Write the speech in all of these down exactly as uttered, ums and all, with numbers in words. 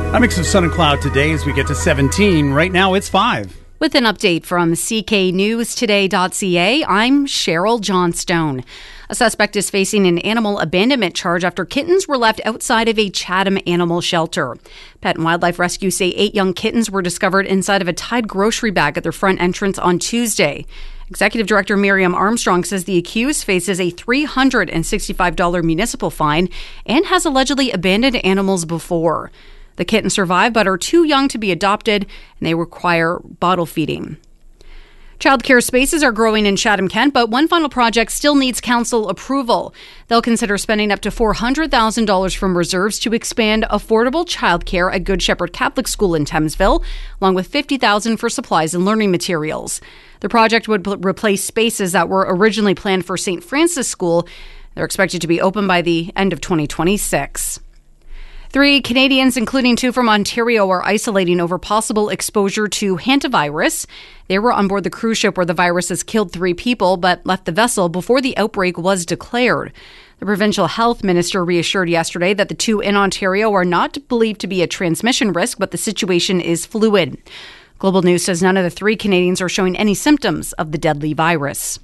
A mix of sun and cloud today as we get to seventeen. Right now it's five. With an update from C K News Today dot C A, I'm Cheryl Johnstone. A suspect is facing an animal abandonment charge after kittens were left outside of a Chatham animal shelter. Pet and Wildlife Rescue say eight young kittens were discovered inside of a Tide grocery bag at their front entrance on Tuesday. Executive Director Miriam Armstrong says the accused faces a three hundred sixty-five dollars municipal fine and has allegedly abandoned animals before. The kittens survive but are too young to be adopted, and they require bottle feeding. Childcare spaces are growing in Chatham-Kent, but one final project still needs council approval. They'll consider spending up to four hundred thousand dollars from reserves to expand affordable childcare at Good Shepherd Catholic School in Thamesville, along with fifty thousand dollars for supplies and learning materials. The project would p- replace spaces that were originally planned for Saint Francis School. They're expected to be open by the end of twenty twenty-six. Three Canadians, including two from Ontario, are isolating over possible exposure to hantavirus. They were on board the cruise ship where the virus has killed three people, but left the vessel before the outbreak was declared. The provincial health minister reassured yesterday that the two in Ontario are not believed to be a transmission risk, but the situation is fluid. Global News says none of the three Canadians are showing any symptoms of the deadly virus.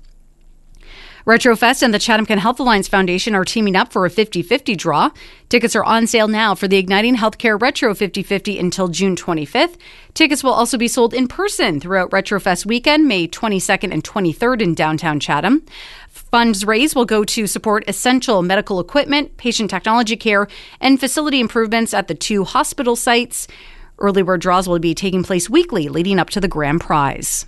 Retrofest and the Chatham-Kent Health Alliance Foundation are teaming up for a fifty-fifty draw. Tickets are on sale now for the Igniting Healthcare Retro fifty-fifty until June twenty-fifth. Tickets will also be sold in person throughout Retrofest weekend, May twenty-second and twenty-third in downtown Chatham. Funds raised will go to support essential medical equipment, patient technology care, and facility improvements at the two hospital sites. Early bird draws will be taking place weekly leading up to the grand prize.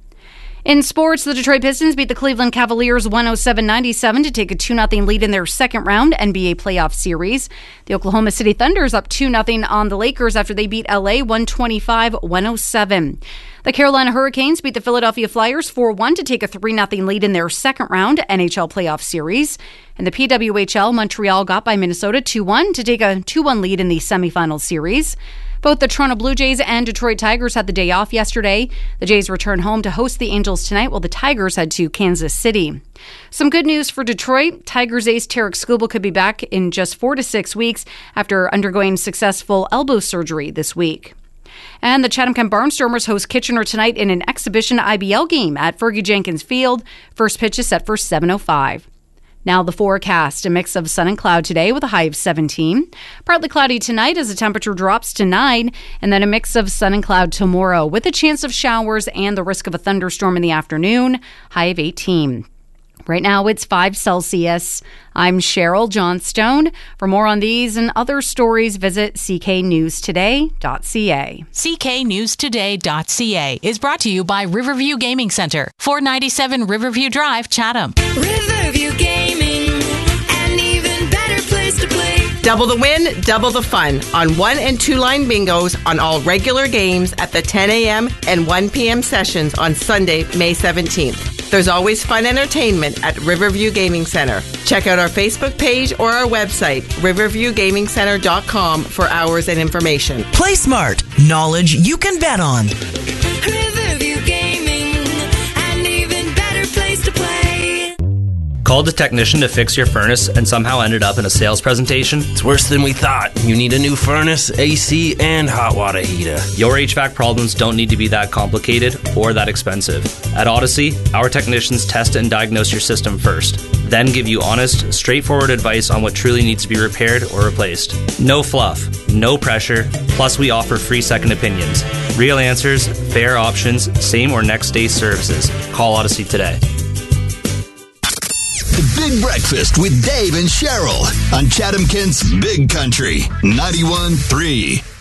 In sports, the Detroit Pistons beat the Cleveland Cavaliers one oh seven ninety-seven to take a two nothing lead in their second round N B A playoff series. The Oklahoma City Thunders up two nothing on the Lakers after they beat L A one twenty-five one oh seven. The Carolina Hurricanes beat the Philadelphia Flyers four one to take a three nothing lead in their second round N H L playoff series. In the P W H L, Montreal got by Minnesota two one to take a two one lead in the semifinal series. Both the Toronto Blue Jays and Detroit Tigers had the day off yesterday. The Jays return home to host the Angels tonight, while the Tigers head to Kansas City. Some good news for Detroit. Tigers ace Tarek Skubal could be back in just four to six weeks after undergoing successful elbow surgery this week. And the Chatham-Kent Barnstormers host Kitchener tonight in an exhibition I B L game at Fergie Jenkins Field. First pitch is set for seven oh five. Now the forecast, a mix of sun and cloud today with a high of seventeen. Partly cloudy tonight as the temperature drops to nine, and then a mix of sun and cloud tomorrow with a chance of showers and the risk of a thunderstorm in the afternoon, high of eighteen. Right now it's five Celsius. I'm Cheryl Johnstone. For more on these and other stories, visit C K News Today dot C A. C K News Today dot C A is brought to you by Riverview Gaming Center, four ninety-seven Riverview Drive, Chatham. Riverview Gaming, an even better place to play. Double the win, double the fun on one and two line bingos on all regular games at the ten a.m. and one p.m. sessions on Sunday, May seventeenth. There's always fun entertainment at Riverview Gaming Center. Check out our Facebook page or our website, riverview gaming center dot com, for hours and information. Play smart. Knowledge you can bet on. Riverview Gaming, an even better place to play. Called a technician to fix your furnace and somehow ended up in a sales presentation? It's worse than we thought. You need a new furnace, A C, and hot water heater. Your H V A C problems don't need to be that complicated or that expensive. At Odyssey, our technicians test and diagnose your system first, then give you honest, straightforward advice on what truly needs to be repaired or replaced. No fluff, no pressure, plus we offer free second opinions. Real answers, fair options, same or next day services. Call Odyssey today. The Big Breakfast with Dave and Cheryl on Chatham-Kent's Big Country ninety-one point three.